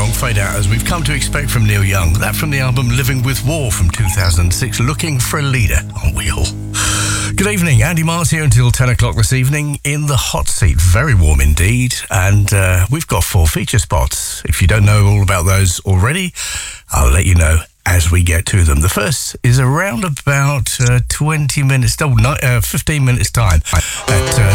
long fade out as we've come to expect from Neil Young. That from the album Living with War from 2006, Looking for a Leader, aren't we all? Good evening, Andy Mars here until 10 o'clock this evening in the hot seat. Very warm indeed, and we've got 4 feature spots. If you don't know all about those already, I'll let you know as we get to them. The first is around about 15 minutes time at